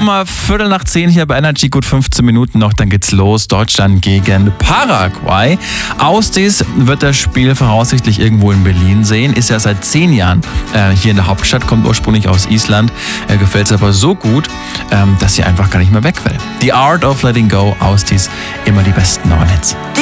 Um 9:15 hier bei Energy, gut 15 Minuten noch, dann geht's los. Deutschland gegen Paraguay. Austis wird das Spiel voraussichtlich irgendwo in Berlin sehen. Ist ja seit 10 Jahren hier in der Hauptstadt, kommt ursprünglich aus Island. Gefällt es aber so gut, dass sie einfach gar nicht mehr weg will. The Art of Letting Go, Austis, immer die besten neuen Hits.